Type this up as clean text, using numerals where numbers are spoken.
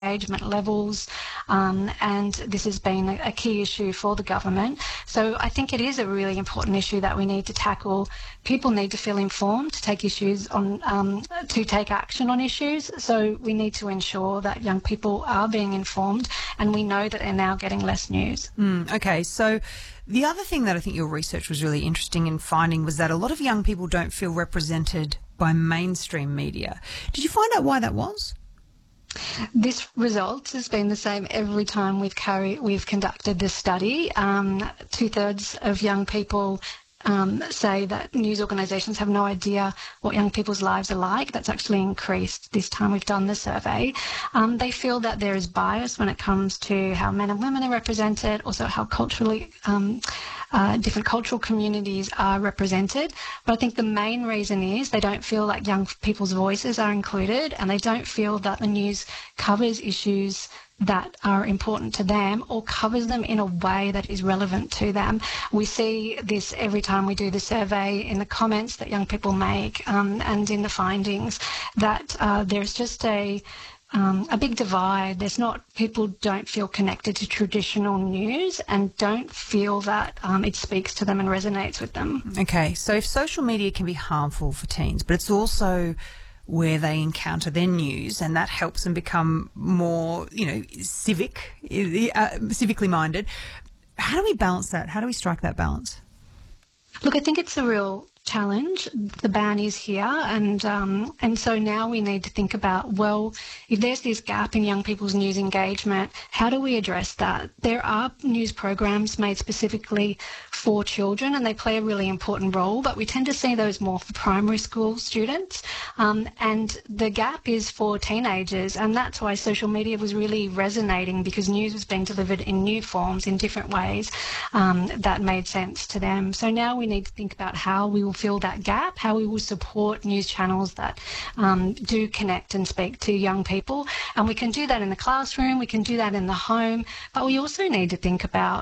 engagement levels, and this has been a key issue for the government. So I think it is a really important issue that we need to tackle. People need to feel informed to take issues on, to take action on issues. So we need to ensure that young people are being informed, and we know that they're now getting less news. Okay, so the other thing that I think your research was really interesting in finding was that a lot of young people don't feel represented by mainstream media. Did you find out why that was? This result has been the same every time we've conducted this study. 2/3 of young people say that news organisations have no idea what young people's lives are like. That's actually increased this time we've done the survey. They feel that there is bias when it comes to how men and women are represented, also how culturally different cultural communities are represented. But I think the main reason is they don't feel like young people's voices are included, and they don't feel that the news covers issues that are important to them or covers them in a way that is relevant to them. We see this every time we do the survey in the comments that young people make, and in the findings, that there's just a big divide. People don't feel connected to traditional news and don't feel that it speaks to them and resonates with them. Okay, so if social media can be harmful for teens, but it's also where they encounter their news, and that helps them become more, civically minded. How do we balance that? How do we strike that balance? Look, I think it's a real challenge. The ban is here, and so now we need to think about, well, if there's this gap in young people's news engagement, how do we address that? There are news programs made specifically for children, and they play a really important role, but we tend to see those more for primary school students, and the gap is for teenagers, and that's why social media was really resonating, because news was being delivered in new forms, in different ways that made sense to them. So now we need to think about how we will fill that gap, how we will support news channels that do connect and speak to young people. And we can do that in the classroom, we can do that in the home, but we also need to think about